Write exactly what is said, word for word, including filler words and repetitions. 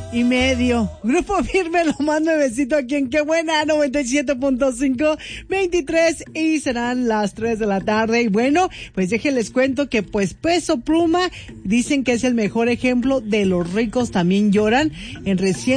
y medio. Grupo Firme, lo más nuevecito aquí en Qué Buena, noventa y siete punto cinco, veintitrés, y serán las tres de la tarde. Y bueno, pues déjenles cuento que pues Peso Pluma dicen que es el mejor ejemplo de los ricos también lloran en recién